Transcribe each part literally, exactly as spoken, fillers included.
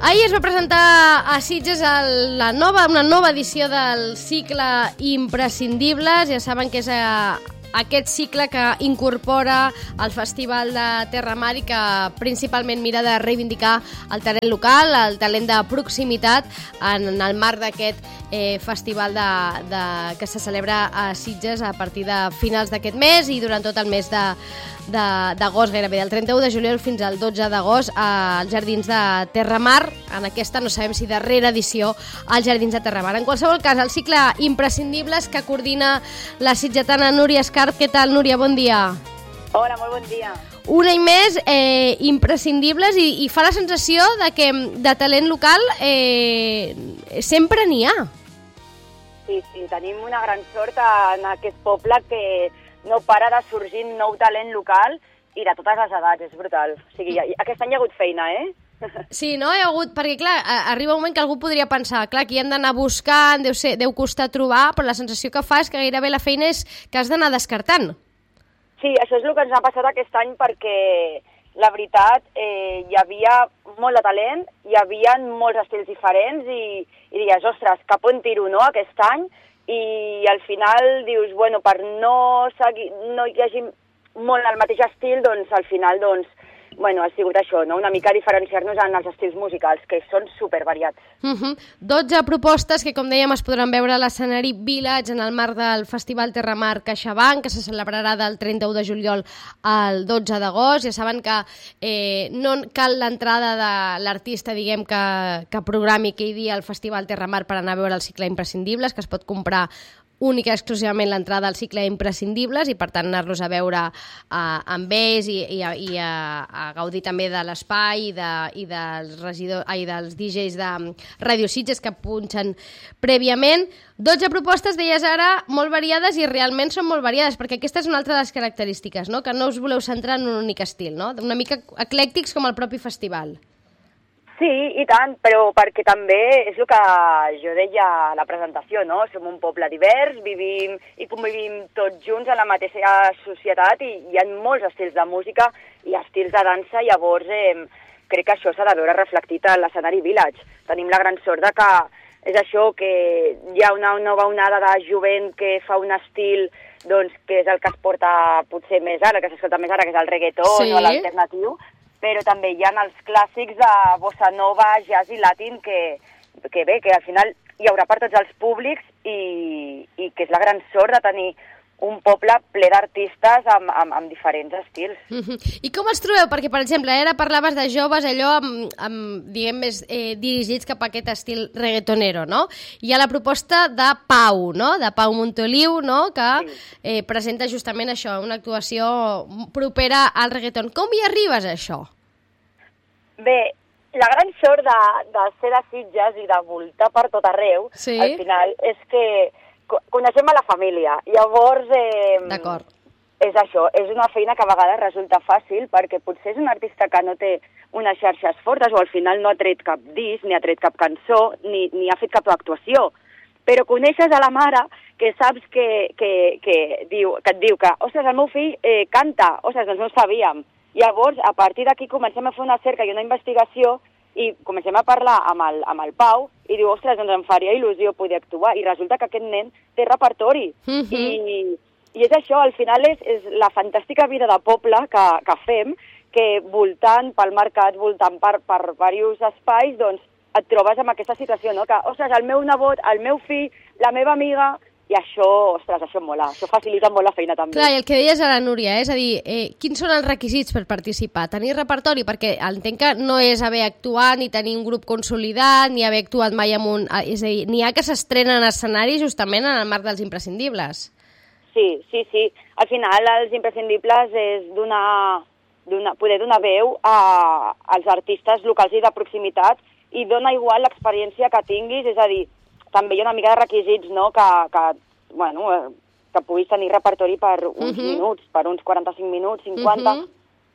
Ahir es va presentar a Sitges el, la nova, una nova edició del cicle Imprescindibles. Ja saben que és a, aquest cicle que incorpora el Festival de Terramar i que principalment mira de reivindicar el talent local, el talent de proximitat en, en el marc d'aquest eh, festival de, de, que se celebra a Sitges a partir de finals d'aquest mes i durant tot el mes de d'agost, gairebé del trenta-u de juliol fins al dotze d'agost als Jardins de Terramar, en aquesta no sabem si darrera edició als Jardins de Terramar. En qualsevol cas, el cicle Imprescindibles que coordina la sitgetana Núria Escarp. Què tal, Núria? Bon dia. Hola, molt bon dia. Un any més, eh, imprescindibles, i, i fa la sensació de que de talent local eh, sempre n'hi ha. Sí, sí, tenim una gran sort en aquest poble que no para de sorgir nou talent local i de totes les edats, és brutal. O sigui, aquest any hi ha hagut feina, eh? Sí, no? Hi ha hagut, perquè clar, arriba un moment que algú podria pensar, clar, que hi hem d'anar buscant, deu, ser, deu costar trobar, però la sensació que fa és que gairebé la feina és que has d'anar descartant. Sí, això és el que ens ha passat aquest any perquè, la veritat, eh, hi havia molt de talent, hi havia molts estils diferents i, i dius, ostres, cap on tiro, no?, aquest any, i al final dius, bueno, per no seguir, no hi hagi molt el mateix estil, doncs al final, doncs, bueno, ha sigut això, no?, una mica diferenciar-nos en els estils musicals, que són supervariats. Uh-huh. dotze propostes que, com dèiem, es podran veure a l'escenari Village en el marc del Festival Terramar CaixaBank, que se celebrarà del trenta-u de juliol al dotze d'agost. Ja saben que eh, no cal l'entrada de l'artista, diguem, que, que programi aquell dia al Festival Terramar per anar a veure el cicle Imprescindibles, que es pot comprar única i exclusivament l'entrada al cicle Imprescindibles i per tant anar-los a veure uh, amb ells i, i, i a, a gaudir també de l'espai i, de, i, dels regidor, ai, dels D Js de Radio Sitges que punxen prèviament. dotze propostes, deies ara, molt variades i realment són molt variades, perquè aquesta és una altra de les característiques, no?, que no us voleu centrar en un únic estil, no?, una mica eclèctics com el propi festival. Sí, i tant, però perquè també és el que jo deia a la presentació, no? Som un poble divers, vivim i convivim tots junts en la mateixa societat i hi ha molts estils de música i estils de dansa, llavors eh, crec que això s'ha de veure reflectit a l'escenari Village. Tenim la gran sort de que és això, que hi ha una nova onada de jovent que fa un estil doncs, que és el que es porta potser més ara, que s'escolta més ara, que és el reggaeton sí. o l'alternatiu, però també hi ha els clàssics de bossa nova, jazz i latin, que, que bé, que al final hi haurà per tots els públics i, i que és la gran sort de tenir un poble ple d'artistes amb, amb, amb diferents estils. Mm-hmm. I com els trobeu? Perquè, per exemple, ara parlaves de joves, allò amb, amb diguem, més eh, dirigits cap a aquest estil reggaetonero, no? Hi ha la proposta de Pau, no?, de Pau Montoliu, no?, que eh, presenta justament això, una actuació propera al reggaeton. Com hi arribes a això? Bé, la gran sort de, de ser de Sitges i de voltar per tot arreu, sí? Al final, és que coneixem a la família. Llavors, eh, d'acord. És això, és una feina que a vegades resulta fàcil perquè potser és un artista que no té unes xarxes fortes o al final no ha tret cap disc, ni ha tret cap cançó, ni, ni ha fet cap actuació. Però coneixes a la mare que saps que, que, que, diu, que et diu que, ostres, el meu fill eh, canta, ostres, doncs no ho sabíem. Llavors, a partir d'aquí comencem a fer una cerca i una investigació i comencem a parlar amb el, amb el Pau i diu, ostres, doncs em faria il·lusió poder actuar. I resulta que aquest nen té repertori. Mm-hmm. I, I és això, al final és, és la fantàstica vida de poble que, que fem, que voltant pel mercat, voltant per, per diversos espais, doncs et trobes amb aquesta situació, no? Que, ostres, el meu nebot, el meu fill, la meva amiga... I això, ostres, això mola, això facilita molt la feina també. Clar, i el que deies ara, Núria, és a dir, eh, quins són els requisits per participar? Tenir repertori, perquè entenc que no és haver actuat, ni tenir un grup consolidat, ni haver actuat mai amb un... És a dir, n'hi ha que s'estrenen en escenari justament en el marc dels imprescindibles. Sí, sí, sí. Al final, els imprescindibles és donar, donar, poder donar veu a, als artistes locals i de proximitat i dona igual l'experiència que tinguis, és a dir, també hi ha una mica de requisits, no?, que, que, bueno, que puguis tenir repertori per uns uh-huh. minuts, per uns quaranta-cinc minuts, cinquanta, uh-huh.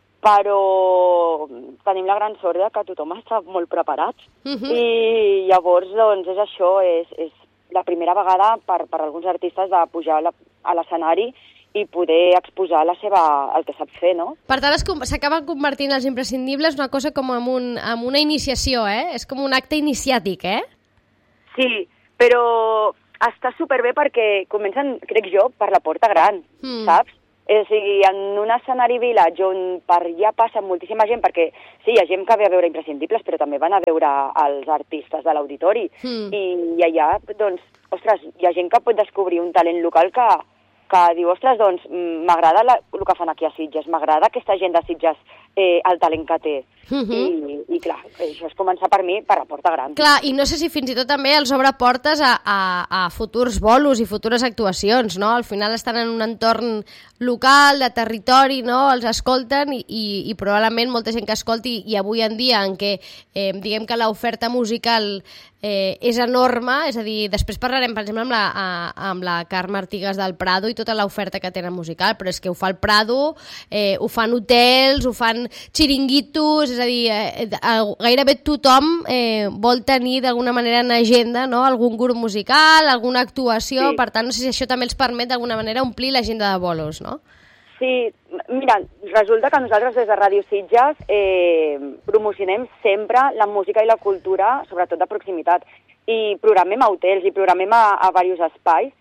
però tenim la gran sort que tothom està molt preparat. Uh-huh. I llavors, doncs, és això, és, és la primera vegada per, per alguns artistes de pujar a l'escenari i poder exposar la seva, el que sap fer, no? Per tant, s'acaben convertint els imprescindibles una cosa com en, un, en una iniciació, eh? És com un acte iniciàtic, eh? Sí, però està superbé perquè comencen, crec jo, per la porta gran, mm. saps? És a dir, en un escenari village on per allà passa moltíssima gent, perquè sí, hi ha gent que ve a veure imprescindibles, però també van a veure els artistes de l'auditori, mm. i, i allà, doncs, ostres, hi ha gent que pot descobrir un talent local que que diu, ostres, doncs, m'agrada el que fan aquí a Sitges, m'agrada aquesta gent de Sitges, eh, el talent que té. Uh -huh. I, I, clar, això és començar per mi per la porta gran. Clar, i no sé si fins i tot també els obre portes a, a, a futurs bolos i futures actuacions, no? Al final estan en un entorn local, de territori, no? Els escolten i, i, i probablement molta gent que escolti, i avui en dia en què, eh, diguem que l'oferta musical eh, és enorme, és a dir, després parlarem, per exemple, amb la, a, amb la Carme Artigas del Prado i tota l'oferta que tenen musical, però és que ho fa el Prado, eh, ho fan hotels, ho fan xiringuitos, és a dir, eh, gairebé tothom eh, vol tenir d'alguna manera en agenda, no? Algun grup musical, alguna actuació, sí. Per tant, no sé si això també els permet d'alguna manera omplir l'agenda de bolos, no? Sí, mira, resulta que nosaltres des de Ràdio Sitges eh, promocionem sempre la música i la cultura, sobretot de proximitat, i programem a hotels i programem a, a diversos espais,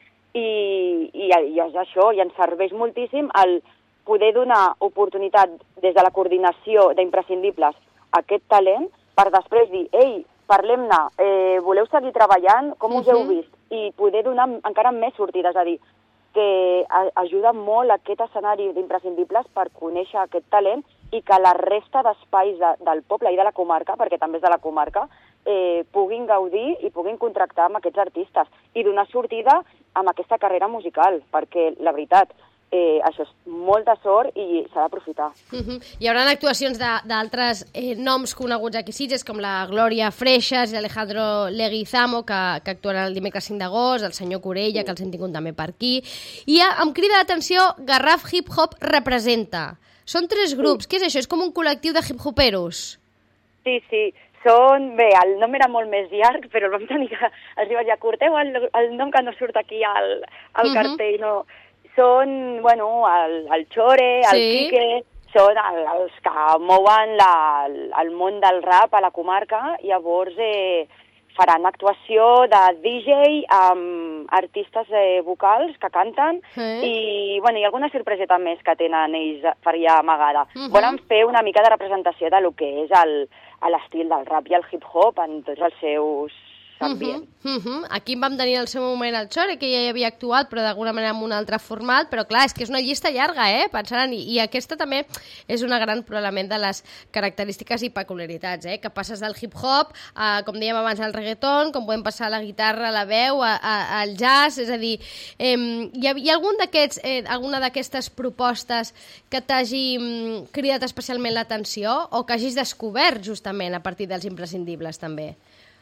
i, i, i és això, i ens serveix moltíssim el poder donar oportunitat des de la coordinació d'imprescindibles a aquest talent per després dir, ei, parlem-ne, eh, voleu seguir treballant, com us uh-huh. heu vist? I poder donar encara més sortides, és a dir, que ajuda molt aquest escenari d'imprescindibles per conèixer aquest talent i que la resta d'espais de, del poble i de la comarca, perquè també és de la comarca, eh, puguin gaudir i puguin contractar amb aquests artistes i donar sortida amb aquesta carrera musical, perquè la veritat, eh, això és molta sort i s'ha d'aprofitar. Uh-huh. Hi haurà actuacions d'altres eh, noms coneguts aquí a Sitges, com la Glòria Freixas i l'Alejandro Leguizamo, que, que actuaran el dimecres cinc d'agost, el senyor Corella, sí. Que els hem tingut també per aquí. I em crida l'atenció, Garraf Hip Hop Representa. Són tres grups. Sí. Què és això? És com un col·lectiu de hip-hoperos? Sí, sí. Són, bé, el nom era molt més llarg, però el vam tenir que... Els diuen, ja corteu el, el nom que no surt aquí al, al uh-huh. cartell, no... Són, bueno, el, el Chore, el sí. Quique, són el, els que mouen la, el món del rap a la comarca, i llavors eh, faran actuació de D J amb artistes eh, vocals que canten, sí. i, bueno, hi ha alguna sorpreseta més que tenen ells per allà amagada. Uh-huh. Volen fer una mica de representació de lo que és l'estil del rap i el hip-hop en tots els seus ambients. Uh -huh, uh -huh. Aquí vam tenir al seu moment el Chore, que ja hi havia actuat, però d'alguna manera amb un altre format, però clar, és que és una llista llarga, eh? Pensant, i, i aquesta també és una gran, probablement, de les característiques i peculiaritats, eh? Que passes del hip-hop, a, com dèiem abans, al reggaeton, com podem passar a la guitarra, a la veu, a, a, al jazz, és a dir, eh, hi, ha, hi ha algun d'aquests, eh, alguna d'aquestes propostes que t'hagi mm, cridat especialment l'atenció o que hagis descobert justament a partir dels imprescindibles també?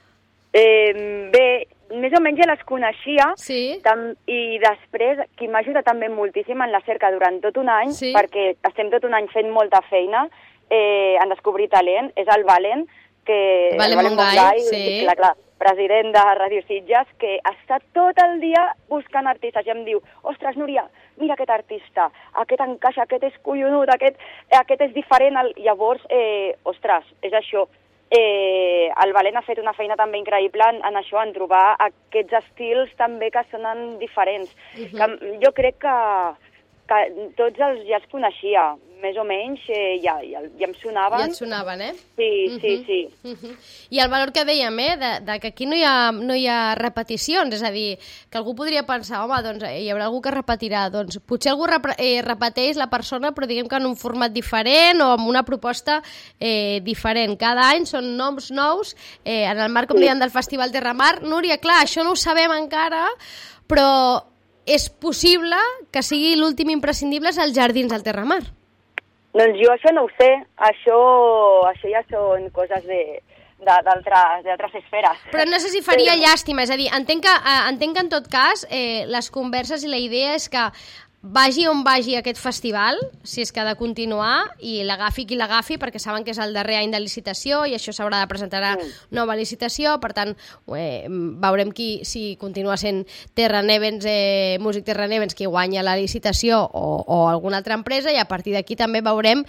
Eh, bé, més o menys ja les coneixia, sí. tam, i després qui m'ha ajudat també moltíssim en la cerca durant tot un any, sí. perquè estem tot un any fent molta feina eh, en descobrir talent, és el Valen, que Valen Mongai, sí. clar, clar, president de Ràdio Sitges, que està tot el dia buscant artistes i em diu, ostres, Núria, mira aquest artista, aquest encaixa, aquest és collonut, aquest, aquest és diferent, el... llavors, eh, ostres, és això. Eh, el Valen ha fet una feina també increïble en, en això, en trobar aquests estils també que sonen diferents. Uh-huh. Que jo crec que, que tots els ja els coneixia, més o menys, eh, ja, ja, ja em sonaven. Ja et sonaven, eh? Sí, uh-huh. sí, sí. Uh-huh. I el valor que dèiem, eh, de, de que aquí no hi, ha, no hi ha repeticions, és a dir, que algú podria pensar, home, doncs hi haurà algú que repetirà, doncs potser algú rep eh, repeteix la persona, però diguem que en un format diferent o amb una proposta eh, diferent. Cada any són noms nous, eh, en el marc, com dèiem, del Festival Terramar. Núria, clar, això no ho sabem encara, però és possible que sigui l'últim imprescindible als Jardins del Terramar. Doncs jo això no ho sé, això, això ja són coses de d'altres esferes. Però no sé si faria Però... llàstima, és a dir, entenc que, eh, entenc que en tot cas eh, les converses i la idea és que vagi on vagi aquest festival, si és que ha de continuar, i l'agafi qui l'agafi, perquè saben que és el darrer any de licitació i això s'haurà de presentar a nova licitació, per tant, eh, veurem qui, si continua sent Terra Nevens, eh, Músic Terra Nevens, qui guanya la licitació o, o alguna altra empresa, i a partir d'aquí també veurem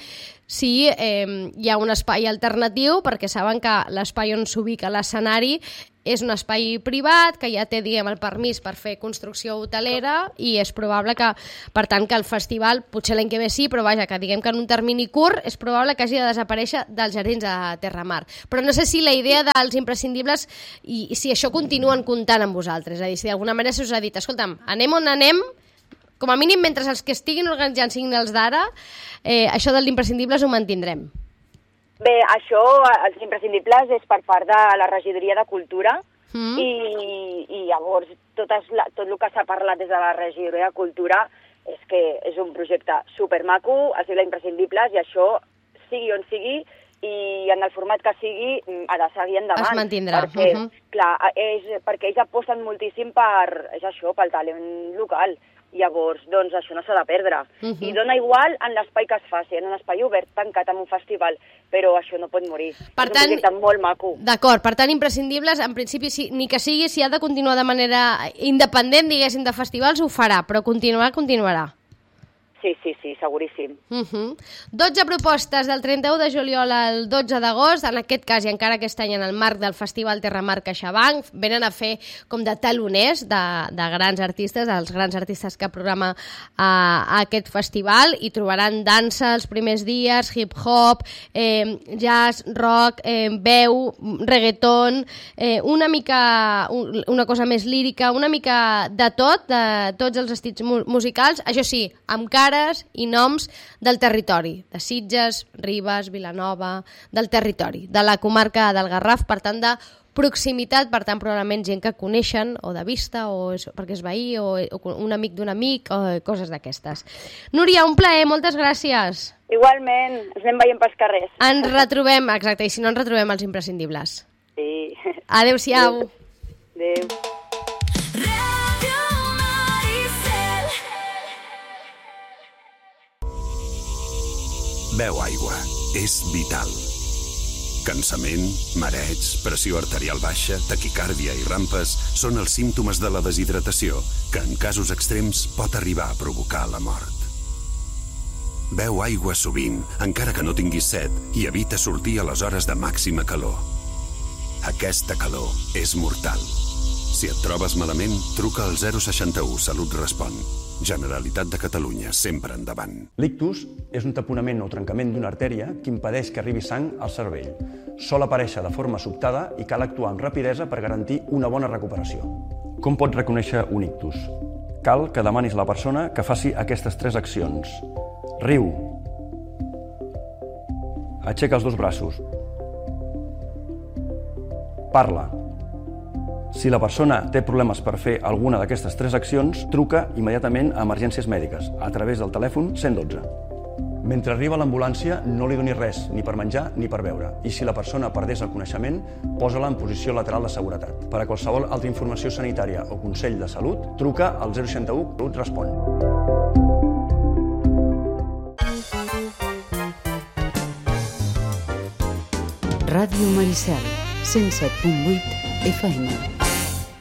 si eh, hi ha un espai alternatiu, perquè saben que l'espai on s'ubica l'escenari és un espai privat, que ja té, diguem, el permís per fer construcció hotelera, i és probable que, per tant, que el festival, potser l'any que ve sí, però vaja, que diguem que en un termini curt és probable que hagi de desaparèixer dels jardins de Terramar. Però no sé si la idea dels imprescindibles, i, i si això continuen comptant amb vosaltres, és a dir, si d'alguna manera se us ha dit, escolta'm, anem on anem, com a mínim mentre els que estiguin organitzant siguin els d'ara, eh, això de l'imprescindibles ho mantindrem. Bé, això, els imprescindibles, és per part de la regidoria de Cultura mm. i, i llavors tot, es, tot el que s'ha parlat des de la regidoria de Cultura és que és un projecte supermaco, es diu l'imprescindibles, i això, sigui on sigui, i en el format que sigui, ha de seguir endavant. Es mantindrà. Perquè, uh-huh. clar, és, perquè ells aposten moltíssim per, és això, pel talent local. Llavors, doncs, això no s'ha de perdre. Uh-huh. I dona igual en l'espai que es faci, en un espai obert, tancat en un festival, però això no pot morir. Per és tant, un projecte molt maco. D'acord, per tant, imprescindibles, en principi, si, ni que sigui, si ha de continuar de manera independent, diguéssim, de festivals, ho farà, però continuar, continuarà. Sí, sí, sí, seguríssim. Uh-huh. dotze propostes del trenta-u de juliol al dotze d'agost, en aquest cas, i encara aquest any en el marc del Festival Terramar CaixaBank, venen a fer com de taloners de, de grans artistes, dels grans artistes que programa uh, a aquest festival, i trobaran dansa els primers dies, hip-hop, eh, jazz, rock, eh, veu, reggaeton, eh, una mica, una cosa més lírica, una mica de tot, de tots els estils mu- musicals, això sí, amb cara i noms del territori, de Sitges, Ribes, Vilanova, del territori, de la comarca del Garraf, per tant de proximitat, per tant probablement gent que coneixen o de vista o és, perquè és veí o, o un amic d'un amic o coses d'aquestes. Núria, un plaer, moltes gràcies. Igualment, ens anem veient pels carrers. Ens retrobem, exacte, i si no ens retrobem els imprescindibles. Sí. Adéu-siau. Adéu. Beu aigua. És vital. Cansament, mareig, pressió arterial baixa, taquicàrdia i rampes són els símptomes de la deshidratació, que en casos extrems pot arribar a provocar la mort. Beu aigua sovint, encara que no tinguis set, i evita sortir a les hores de màxima calor. Aquesta calor és mortal. Si et trobes malament, truca al zero seixanta u Salut Respon. Generalitat de Catalunya, sempre endavant. L'ictus és un taponament o trencament d'una artèria que impedeix que arribi sang al cervell. Sol aparèixer de forma sobtada i cal actuar amb rapidesa per garantir una bona recuperació. Com pots reconèixer un ictus? Cal que demanis a la persona que faci aquestes tres accions. Riu. Aixeca els dos braços. Parla. Si la persona té problemes per fer alguna d'aquestes tres accions, truca immediatament a emergències mèdiques a través del telèfon cent dotze. Mentre arriba l'ambulància, no li donis res, ni per menjar ni per beure. I si la persona perdés el coneixement, posa-la en posició lateral de seguretat. Per a qualsevol altra informació sanitària o consell de salut, truca al zero seixanta u Salut Respon. Ràdio Maricel, cent set punt vuit F M.